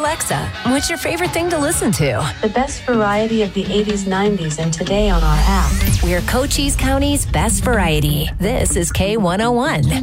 Alexa, what's your favorite thing to listen to? The best variety of the 80s, 90s, and today on our app. We're Cochise County's best variety. This is K101.